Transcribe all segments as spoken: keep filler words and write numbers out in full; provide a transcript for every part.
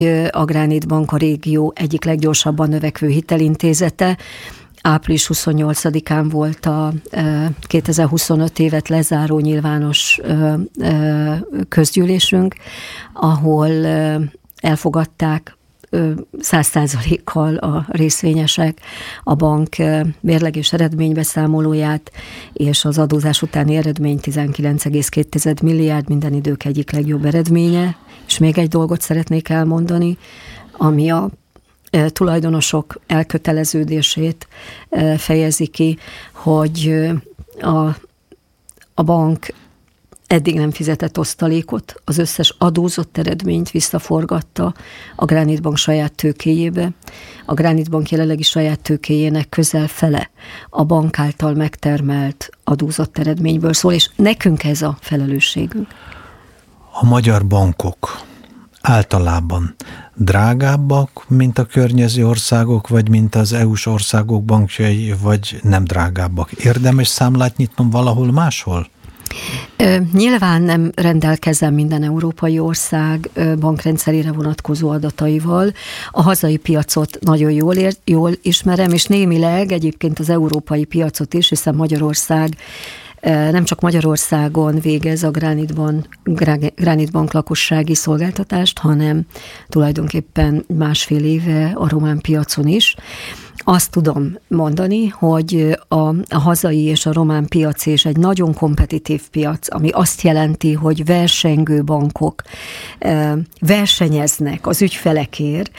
A Granit Bank a régió egyik leggyorsabban növekvő hitelintézete. április huszonnyolcadikán volt a kétezer-huszonöt évet lezáró nyilvános közgyűlésünk, ahol elfogadták száz százalékkal a részvényesek a bank mérleg és eredménybeszámolóját, és az adózás utáni eredmény tizenkilenc egész két milliárd, minden idők egyik legjobb eredménye. És még egy dolgot szeretnék elmondani, ami a tulajdonosok elköteleződését fejezi ki, hogy a, a bank eddig nem fizetett osztalékot, az összes adózott eredményt visszaforgatta a Granit Bank saját tőkéjébe. A Granit Bank jelenlegi saját tőkéjének közel fele a bank által megtermelt adózott eredményből szól, és nekünk ez a felelősségünk. A magyar bankok általában drágábbak, mint a környező országok, vagy mint az é u-s országok bankjai, vagy nem drágábbak? Érdemes számlát nyitnom valahol máshol? Nyilván nem rendelkezem minden európai ország bankrendszerére vonatkozó adataival. A hazai piacot nagyon jól, ér, jól ismerem, és némileg egyébként az európai piacot is, hiszen Magyarország nem csak Magyarországon végez a Granit Bank, Granit Bank lakossági szolgáltatást, hanem tulajdonképpen másfél éve a román piacon is. Azt tudom mondani, hogy a, a hazai és a román piac is egy nagyon kompetitív piac, ami azt jelenti, hogy versengő bankok versenyeznek az ügyfelekért,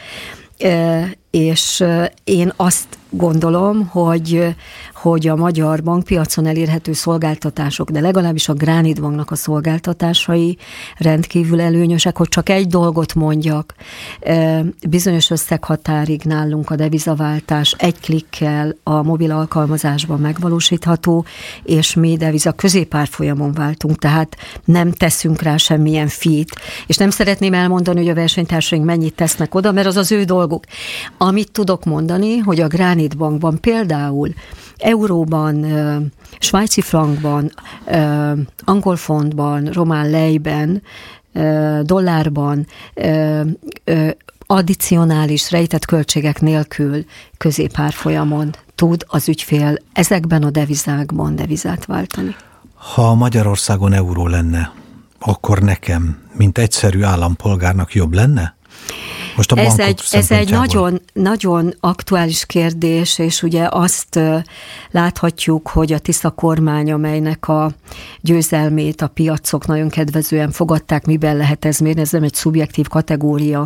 és én azt gondolom, hogy, hogy a magyar bankpiacon elérhető szolgáltatások, de legalábbis a Granit Banknak a szolgáltatásai rendkívül előnyösek, hogy csak egy dolgot mondjak. Bizonyos összeghatárig nálunk a devizaváltás egy klikkel a mobil alkalmazásban megvalósítható, és mi deviza középárfolyamon váltunk, tehát nem teszünk rá semmilyen fee-t, és nem szeretném elmondani, hogy a versenytársaink mennyit tesznek oda, mert az az ő dolguk. Amit tudok mondani, hogy a Granit Bankban például euróban, svájci frankban, angol fontban, román lejben, dollárban, addicionális rejtett költségek nélkül középárfolyamon tud az ügyfél ezekben a devizákban devizát váltani. Ha Magyarországon euró lenne, akkor nekem, mint egyszerű állampolgárnak jobb lenne? Most a ez egy, ez egy nagyon, nagyon aktuális kérdés, és ugye azt láthatjuk, hogy a Tisza kormány, amelynek a győzelmét a piacok nagyon kedvezően fogadták, miben lehet ez mérni, ez nem egy szubjektív kategória,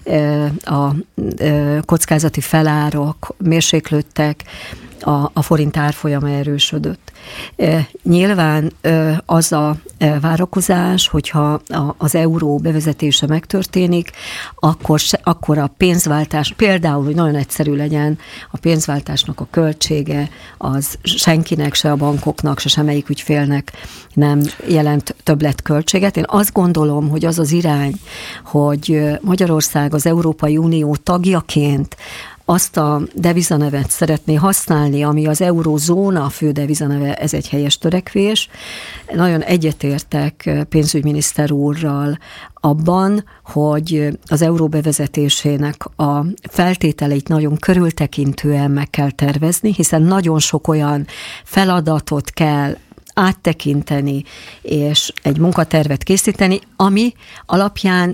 a kockázati felárak mérséklődtek, a, a forint árfolyama erősödött. E, nyilván e, az a e, várakozás, hogyha a, az euró bevezetése megtörténik, akkor, se, akkor a pénzváltás, például, hogy nagyon egyszerű legyen, a pénzváltásnak a költsége, az senkinek, se a bankoknak, se semmelyik ügyfélnek nem jelent többletköltséget. Én azt gondolom, hogy az az irány, hogy Magyarország az Európai Unió tagjaként azt a devizanevet szeretné használni, ami az eurózóna fő devizaneve, ez egy helyes törekvés. Nagyon egyetértek pénzügyminiszter úrral abban, hogy az euró bevezetésének a feltételeit nagyon körültekintően meg kell tervezni, hiszen nagyon sok olyan feladatot kell áttekinteni, és egy munkatervet készíteni, ami alapján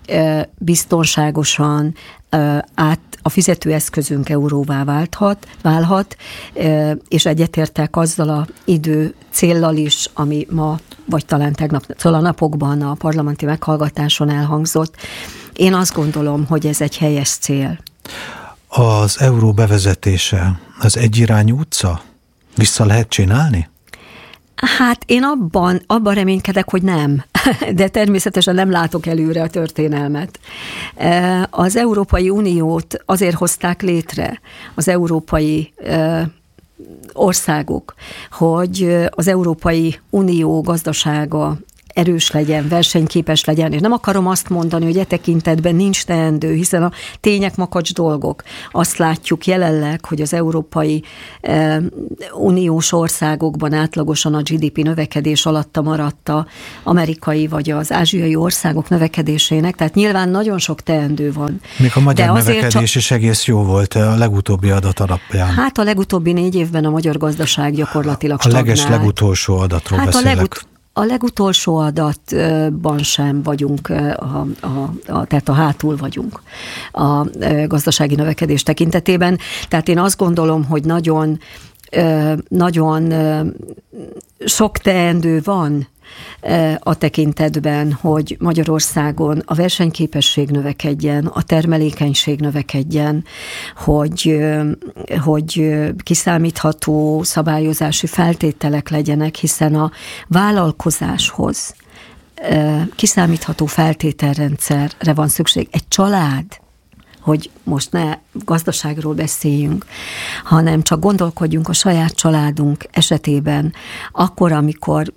biztonságosan át a fizetőeszközünk euróvá válthat, válhat, és egyetértek azzal a idő céllal is, ami ma, vagy talán tegnap, szóval a napokban a parlamenti meghallgatáson elhangzott. Én azt gondolom, hogy ez egy helyes cél. Az euró bevezetése az egyirányú utca? Vissza lehet csinálni? Hát én abban, abban reménykedek, hogy nem, de természetesen nem látok előre a történelmet. Az Európai Uniót azért hozták létre az európai országok, hogy az Európai Unió gazdasága erős legyen, versenyképes legyen, és nem akarom azt mondani, hogy e tekintetben nincs teendő, hiszen a tények makacs dolgok. Azt látjuk jelenleg, hogy az Európai eh, Uniós országokban átlagosan a gé dé pé növekedés alatta maradt a amerikai vagy az ázsiai országok növekedésének, tehát nyilván nagyon sok teendő van. Még a magyar növekedés csak... is egész jó volt a legutóbbi adat alapján. Hát a legutóbbi négy évben a magyar gazdaság gyakorlatilag A leges legutolsó adatról hát beszélek. A legut- A legutolsó adatban sem vagyunk, a, a, a, tehát a hátul vagyunk a gazdasági növekedés tekintetében. Tehát én azt gondolom, hogy nagyon, nagyon sok teendő van a tekintetben, hogy Magyarországon a versenyképesség növekedjen, a termelékenység növekedjen, hogy, hogy kiszámítható szabályozási feltételek legyenek, hiszen a vállalkozáshoz kiszámítható feltételrendszerre van szükség. Egy család, hogy most ne gazdaságról beszéljünk, hanem csak gondolkodjunk a saját családunk esetében, akkor, amikor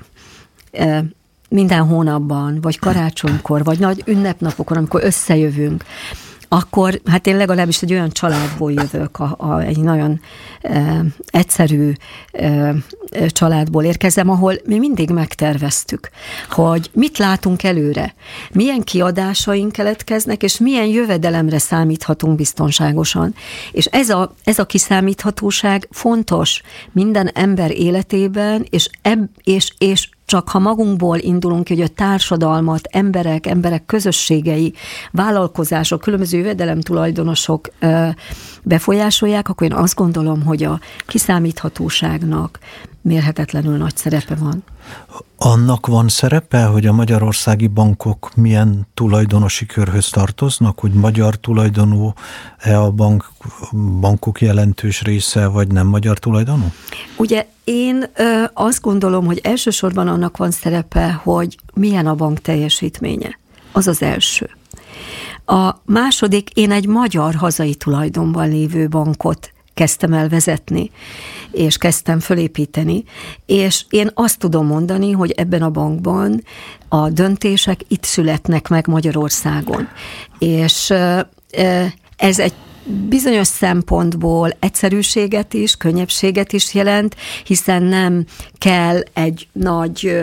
minden hónapban, vagy karácsonykor, vagy nagy ünnepnapokon, amikor összejövünk, akkor, hát én legalábbis egy olyan családból jövök, a, a, egy nagyon e, egyszerű e, családból érkezem, ahol mi mindig megterveztük, hogy mit látunk előre, milyen kiadásaink keletkeznek, és milyen jövedelemre számíthatunk biztonságosan. És ez a, ez a kiszámíthatóság fontos minden ember életében, és, eb, és, és csak ha magunkból indulunk, hogy a társadalmat, emberek, emberek közösségei, vállalkozások, különböző jövedelemtulajdonosok befolyásolják, akkor én azt gondolom, hogy a kiszámíthatóságnak mérhetetlenül nagy szerepe van. Annak van szerepe, hogy a magyarországi bankok milyen tulajdonosi körhöz tartoznak, hogy magyar tulajdonú-e a bank, bankok jelentős része, vagy nem magyar tulajdonú? Ugye én ö, azt gondolom, hogy elsősorban annak van szerepe, hogy milyen a bank teljesítménye. Az az első. A második, én egy magyar hazai tulajdonban lévő bankot kezdtem el vezetni, és kezdtem fölépíteni, és én azt tudom mondani, hogy ebben a bankban a döntések itt születnek meg Magyarországon. És ez egy bizonyos szempontból egyszerűséget is, könnyebbséget is jelent, hiszen nem kell egy nagy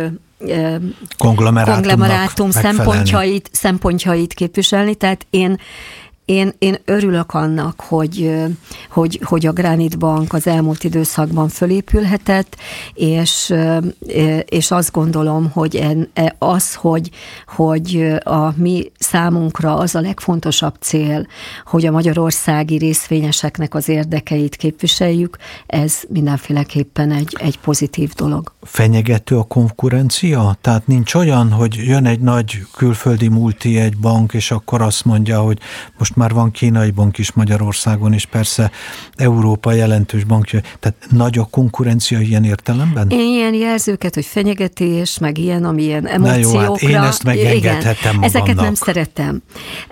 konglomerátum szempontjait, szempontjait képviselni, tehát én Én, én örülök annak, hogy, hogy, hogy a Granit Bank az elmúlt időszakban fölépülhetett, és, és azt gondolom, hogy az, hogy, hogy a mi számunkra az a legfontosabb cél, hogy a magyarországi részvényeseknek az érdekeit képviseljük, ez mindenféleképpen egy, egy pozitív dolog. Fenyegető a konkurencia? Tehát nincs olyan, hogy jön egy nagy külföldi multi, egy bank, és akkor azt mondja, hogy most már van kínai bank is Magyarországon, és persze Európa jelentős bankja. Tehát nagy a konkurencia ilyen értelemben? Én ilyen jelzőket, hogy fenyegetés, meg ilyen, ami ilyen emóciókra. Na jó, hát én ezt megengedhetem magamnak. Ezeket nem szeretem.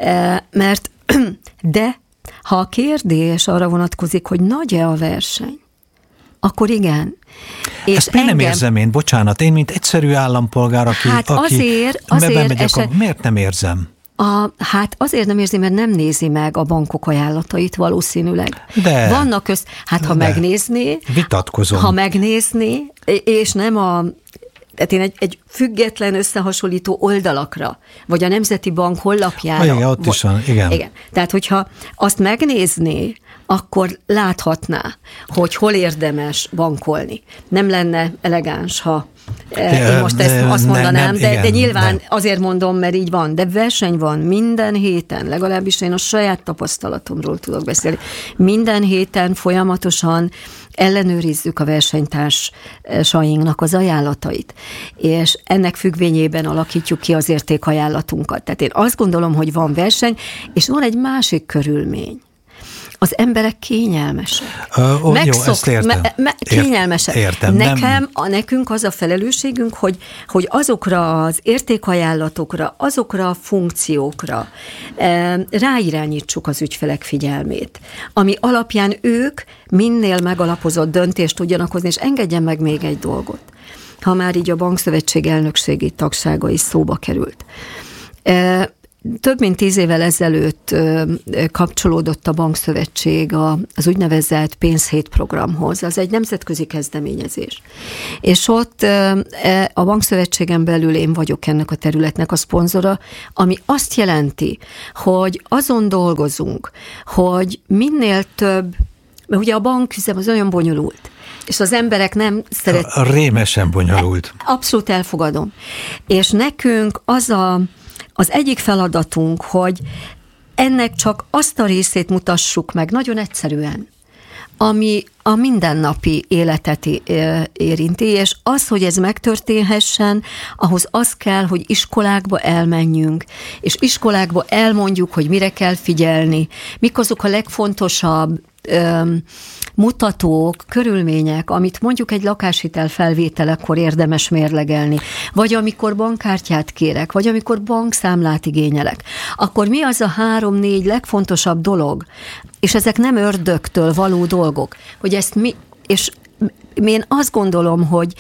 Mert, de ha a kérdés arra vonatkozik, hogy nagy-e a verseny, akkor igen. És ezt engem... nem érzem én, bocsánat, én mint egyszerű állampolgár, aki... Hát aki azért, azért eset... miért nem érzem? A, hát azért nem érzi, mert nem nézi meg a bankok ajánlatait valószínűleg. De. Vannak közt, hát ha de. megnézné, vitatkozom. Ha megnézné, és nem a, tehát én egy, egy független összehasonlító oldalakra, vagy a Nemzeti Bank honlapjára. Igen, ott is van, igen. igen. Tehát, hogyha azt megnézné, akkor láthatná, hogy hol érdemes bankolni. Nem lenne elegáns, ha én most ezt azt mondanám, nem, nem, de, igen, de nyilván nem. Azért mondom, mert így van. De verseny van minden héten, legalábbis én a saját tapasztalatomról tudok beszélni. Minden héten folyamatosan ellenőrizzük a versenytársainknak az ajánlatait, és ennek függvényében alakítjuk ki az értékajánlatunkat. Tehát én azt gondolom, hogy van verseny, és van egy másik körülmény. Az emberek kényelmesek. Uh, oh, Megszok, jó, ezt értem. Me, me, kényelmesek. Értem. Nekem, nem. a, nekünk az a felelősségünk, hogy, hogy azokra az értékajánlatokra, azokra a funkciókra e, ráirányítsuk az ügyfelek figyelmét, ami alapján ők minél megalapozott döntést tudjanak hozni, és engedjen meg még egy dolgot. ha már így a Bankszövetség elnökségi tagsága is szóba került. Több mint tíz évvel ezelőtt kapcsolódott a Bankszövetség az úgynevezett pénzhét programhoz. Az egy nemzetközi kezdeményezés. És ott a Bankszövetségen belül én vagyok ennek a területnek a szponzora, ami azt jelenti, hogy azon dolgozunk, hogy minél több, mert ugye a banküzem az olyan bonyolult, és az emberek nem szeret... Rémesen bonyolult. Abszolút elfogadom. És nekünk az a Az egyik feladatunk, hogy ennek csak azt a részét mutassuk meg nagyon egyszerűen, ami a mindennapi életet érinti, és az, hogy ez megtörténhessen, ahhoz az kell, hogy iskolákba elmenjünk, és iskolákba elmondjuk, hogy mire kell figyelni, mik azok a legfontosabb öm, mutatók, körülmények, amit mondjuk egy lakáshitel felvételekor érdemes mérlegelni, vagy amikor bankkártyát kérek, vagy amikor bankszámlát igényelek, akkor mi az a három-négy legfontosabb dolog, és ezek nem ördögtől való dolgok, hogy ezt mi, és én azt gondolom, hogy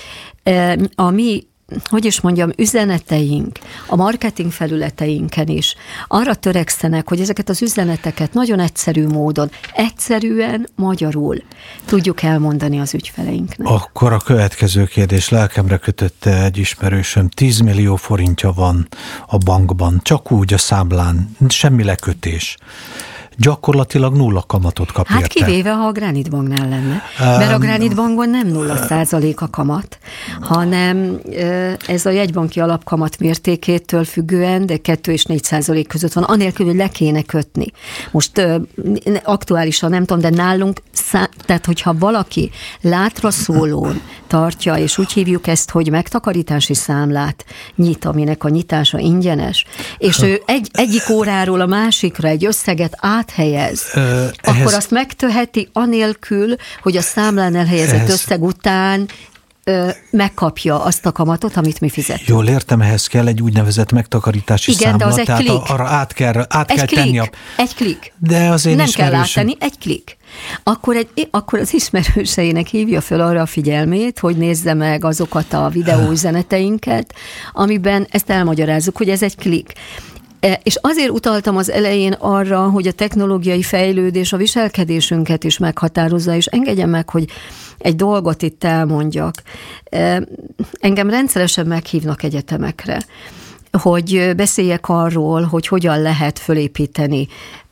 a mi, hogy is mondjam, üzeneteink, a marketing felületeinken is arra törekszenek, hogy ezeket az üzeneteket nagyon egyszerű módon, egyszerűen magyarul tudjuk elmondani az ügyfeleinknek. Akkor a következő kérdés, lelkemre kötötte egy ismerősöm, tíz millió forintja van a bankban, csak úgy a számlán, semmi lekötés. Gyakorlatilag nulla kamatot kap Hát érte. kivéve, ha a Granit Banknál lenne. Mert a Granit Bankban nem nulla százalék a kamat, hanem ez a jegybanki alapkamat mértékétől függően, de kettő és négy százalék között van, anélkül, hogy le kéne kötni. Most aktuálisan nem tudom, de nálunk, tehát hogyha valaki látra szólón tartja, és úgy hívjuk ezt, hogy megtakarítási számlát nyit, aminek a nyitása ingyenes, és ő egy, egyik óráról a másikra egy összeget áthelyez, Ö, ehhez, akkor azt megteheti anélkül, hogy a számlán elhelyezett ehhez, összeg után ö, megkapja azt a kamatot, amit mi fizetünk. Jól értem, ehhez kell egy úgynevezett megtakarítási Igen, számla, de az egy tehát klik. arra át kell, át egy kell klik, tenni a... Egy klik. De az én Nem ismerősöm... kell áttenni, egy klik. Akkor, egy, akkor az ismerőseinek hívja föl arra a figyelmét, hogy nézze meg azokat a videóüzeneteinket, amiben ezt elmagyarázzuk, hogy ez egy klik. És azért utaltam az elején arra, hogy a technológiai fejlődés a viselkedésünket is meghatározza, és engedjen meg, hogy egy dolgot itt elmondjak. Engem rendszeresen meghívnak egyetemekre, hogy beszéljek arról, hogy hogyan lehet fölépíteni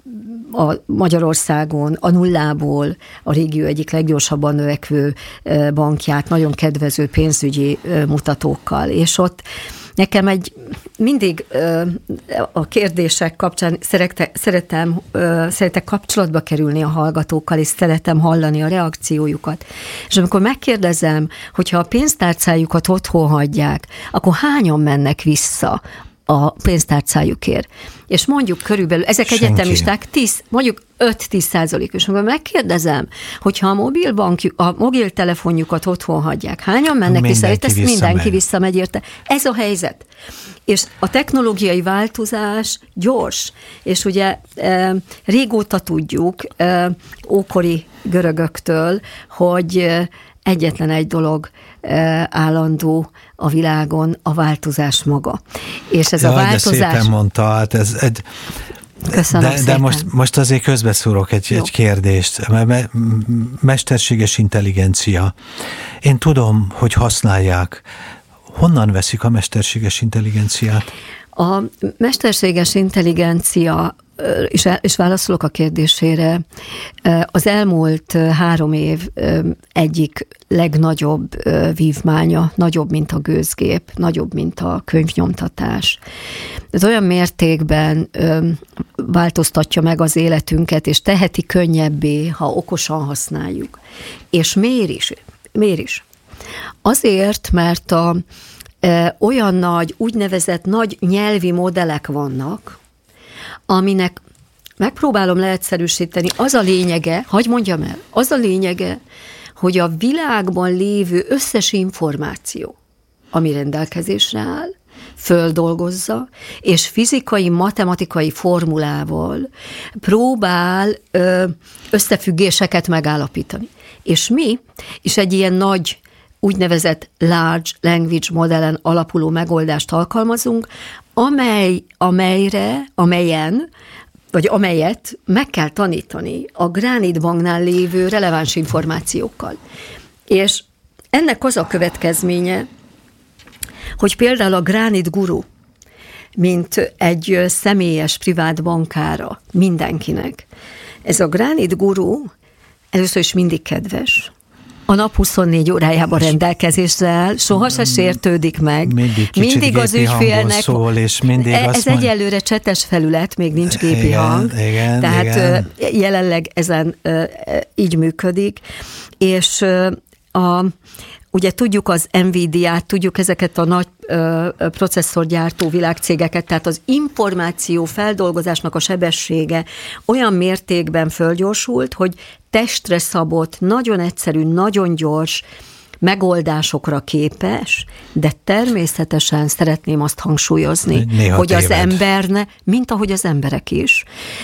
a Magyarországon a nullából a régió egyik leggyorsabban növekvő bankját, nagyon kedvező pénzügyi mutatókkal. És ott nekem egy mindig a kérdések kapcsán szerette, szeretem, szeretek kapcsolatba kerülni a hallgatókkal, és szeretem hallani a reakciójukat. És amikor megkérdezem, hogyha a pénztárcájukat otthon hagyják, akkor hányan mennek vissza a pénztárcájukért? És mondjuk körülbelül, ezek Senki. egyetemisták, tíz, mondjuk öt-tíz százalékos. Amikor megkérdezem, hogyha a mobilbankjuk, a mobiltelefonjukat otthon hagyják, hányan mennek vissza? Ezt visszamegy. Mindenki visszamegy érte. Ez a helyzet. És a technológiai változás gyors, és ugye e, régóta tudjuk e, ókori görögöktől, hogy e, egyetlen egy dolog e, állandó a világon, a változás maga. És ez Jaj, a változás... de szépen mondta, hát ez egy... Köszönöm de, de most, most azért közbeszúrok egy, egy kérdést. Me, mesterséges intelligencia. Én tudom, hogy használják. Honnan veszik a mesterséges intelligenciát? A mesterséges intelligencia, és, és válaszolok a kérdésére, az elmúlt három év egyik legnagyobb vívmánya, nagyobb, mint a gőzgép, nagyobb, mint a könyvnyomtatás. Ez olyan mértékben változtatja meg az életünket, és teheti könnyebbé, ha okosan használjuk. És miért is? Miért is? Azért, mert a, e, olyan nagy, úgynevezett nagy nyelvi modellek vannak, aminek megpróbálom leegyszerűsíteni, az a lényege, hadd mondjam el, az a lényege, hogy a világban lévő összes információ, ami rendelkezésre áll, földolgozza, és fizikai, matematikai formulával próbál ö, összefüggéseket megállapítani. És mi is egy ilyen nagy úgynevezett large language modellen alapuló megoldást alkalmazunk, amely, amelyre, amelyen, vagy amelyet meg kell tanítani a Granite Banknál lévő releváns információkkal. És ennek az a következménye, hogy például a Granite Guru, mint egy személyes privát bankára mindenkinek. Ez a Granite Guru először is mindig kedves. A nap huszonnégy órájában rendelkezésre áll, soha se sértődik meg. Mindig, mindig az ügyfélnek szól, és mindig ez azt mond... egyelőre csetes felület, még nincs gépi igen, hang. Igen, tehát igen. jelenleg ezen így működik. És a, ugye tudjuk az Nvidia-t, tudjuk ezeket a nagy ö, processzorgyártó világcégeket, tehát az információ feldolgozásnak a sebessége olyan mértékben fölgyorsult, hogy testre szabott, nagyon egyszerű, nagyon gyors megoldásokra képes, de természetesen szeretném azt hangsúlyozni, néha hogy téved. Az emberne, mint ahogy az emberek is.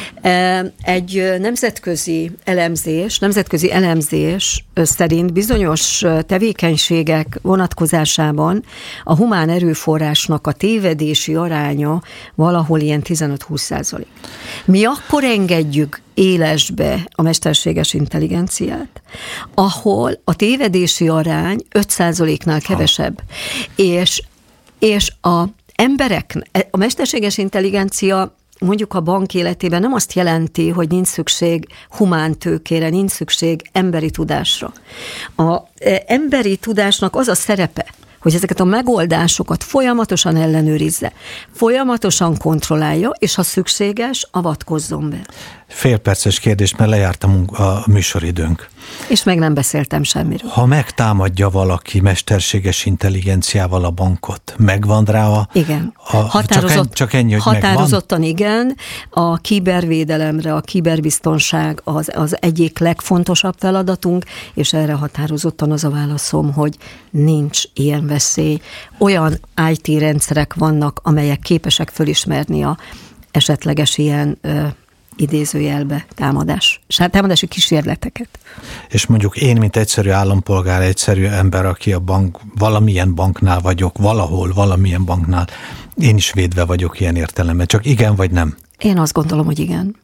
Egy nemzetközi elemzés, nemzetközi elemzés szerint bizonyos tevékenységek vonatkozásában a humán erőforrásnak a tévedési aránya valahol ilyen tizenöt-húsz százalék. Mi akkor engedjük élesbe a mesterséges intelligenciát, ahol a tévedési arány öt százaléknál kevesebb. És, és a emberek, a mesterséges intelligencia mondjuk a bank életében nem azt jelenti, hogy nincs szükség humántőkére, nincs szükség emberi tudásra. A emberi tudásnak az a szerepe, hogy ezeket a megoldásokat folyamatosan ellenőrizze, folyamatosan kontrollálja, és ha szükséges, avatkozzon be. Félperces kérdés, mert lejárt a, munka, a műsoridőnk. És meg nem beszéltem semmiről. Ha megtámadja valaki mesterséges intelligenciával a bankot, megvan rá a... Igen. A, Határozott, csak, en, csak ennyi, hogy határozottan megvan? Igen. A kibervédelemre, a kiberbiztonság az, az egyik legfontosabb feladatunk, és erre határozottan az a válaszom, hogy nincs ilyen veszély. Olyan í té rendszerek vannak, amelyek képesek fölismerni a esetleges ilyen ö, idézőjelbe támadás, támadási kísérleteket. És mondjuk én, mint egyszerű állampolgár, egyszerű ember, aki a bank, valamilyen banknál vagyok, valahol, valamilyen banknál, én is védve vagyok ilyen értelemben. Csak igen vagy nem? Én azt gondolom, hogy igen.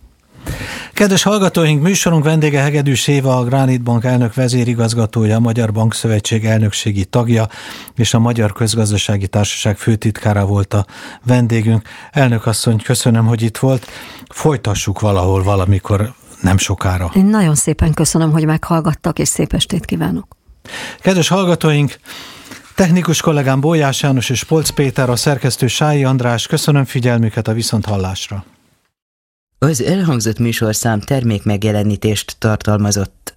Kedves hallgatóink, műsorunk vendége Hegedűs Éva, a Granite Bank elnök vezérigazgatója, a Magyar Bankszövetség elnökségi tagja, és a Magyar Közgazdasági Társaság főtitkára volt a vendégünk. Elnök asszony, köszönöm, hogy itt volt. Folytassuk valahol, valamikor, nem sokára. Én nagyon szépen köszönöm, hogy meghallgattak, és szép estét kívánok. Kedves hallgatóink, technikus kollégám Bólyás János és Polc Péter, a szerkesztő Sályi András, köszönöm figyelmüket, a viszonthallásra. Az elhangzott műsorszám termékmegjelenítést tartalmazott.